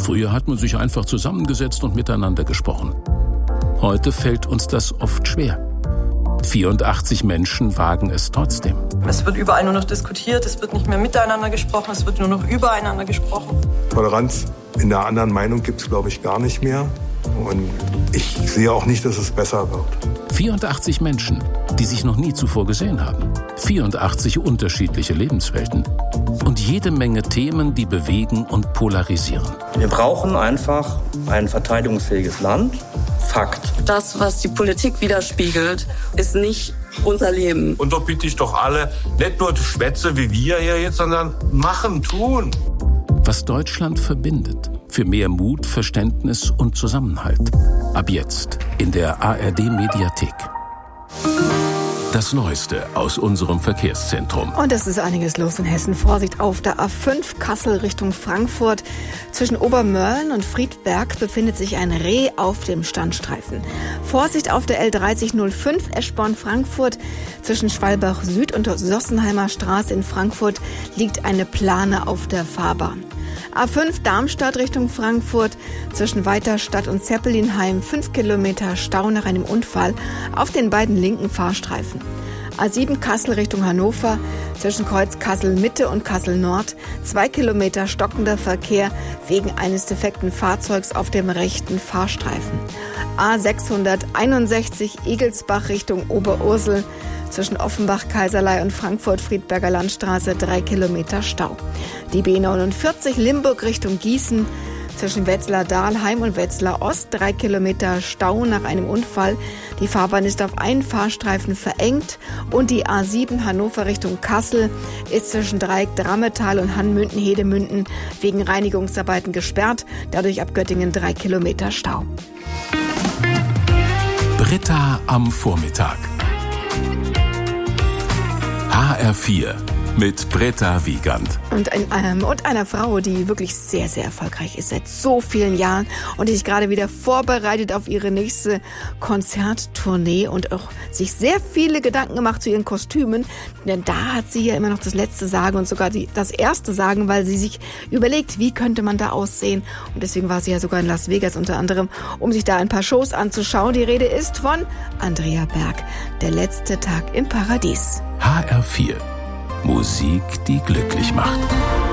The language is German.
Früher hat man sich einfach zusammengesetzt und miteinander gesprochen. Heute fällt uns das oft schwer. 84 Menschen wagen es trotzdem. Es wird überall nur noch diskutiert, es wird nicht mehr miteinander gesprochen, es wird nur noch übereinander gesprochen. Toleranz in der anderen Meinung gibt es, glaube ich, gar nicht mehr. Und ich sehe auch nicht, dass es besser wird. 84 Menschen, die sich noch nie zuvor gesehen haben. 84 unterschiedliche Lebenswelten. Und jede Menge Themen, die bewegen und polarisieren. Wir brauchen einfach ein verteidigungsfähiges Land. Fakt. Das, was die Politik widerspiegelt, ist nicht unser Leben. Und da bitte ich doch alle, nicht nur Schwätze wie wir hier jetzt, sondern machen, tun. Was Deutschland verbindet. Für mehr Mut, Verständnis und Zusammenhalt. Ab jetzt in der ARD-Mediathek. Das Neueste aus unserem Verkehrszentrum. Und es ist einiges los in Hessen. Vorsicht auf der A5 Kassel Richtung Frankfurt. Zwischen Obermörlen und Friedberg befindet sich ein Reh auf dem Standstreifen. Vorsicht auf der L3005 Eschborn-Frankfurt. Zwischen Schwalbach Süd und der Sossenheimer Straße in Frankfurt liegt eine Plane auf der Fahrbahn. A5 Darmstadt Richtung Frankfurt, zwischen Weiterstadt und Zeppelinheim 5 Kilometer Stau nach einem Unfall auf den beiden linken Fahrstreifen. A7 Kassel Richtung Hannover, zwischen Kreuz Kassel Mitte und Kassel Nord 2 Kilometer stockender Verkehr wegen eines defekten Fahrzeugs auf dem rechten Fahrstreifen. A661 Igelsbach Richtung Oberursel, zwischen Offenbach, Kaiserlei und Frankfurt-Friedberger Landstraße 3 Kilometer Stau. Die B49 Limburg Richtung Gießen, zwischen Wetzlar-Dahlheim und Wetzlar-Ost 3 Kilometer Stau nach einem Unfall. Die Fahrbahn ist auf einen Fahrstreifen verengt und die A7 Hannover Richtung Kassel ist zwischen Dreieck Drammetal und Hannmünden-Hedemünden wegen Reinigungsarbeiten gesperrt, dadurch ab Göttingen 3 Kilometer Stau. Britta am Vormittag. HR4 mit Britta Wiegand. Und einer Frau, die wirklich sehr, sehr erfolgreich ist seit so vielen Jahren und die sich gerade wieder vorbereitet auf ihre nächste Konzerttournee und auch sich sehr viele Gedanken gemacht zu ihren Kostümen. Denn da hat sie ja immer noch das letzte Sagen und sogar das erste Sagen, weil sie sich überlegt, wie könnte man da aussehen. Und deswegen war sie ja sogar in Las Vegas unter anderem, um sich da ein paar Shows anzuschauen. Die Rede ist von Andrea Berg, Der letzte Tag im Paradies. HR4. Musik, die glücklich macht.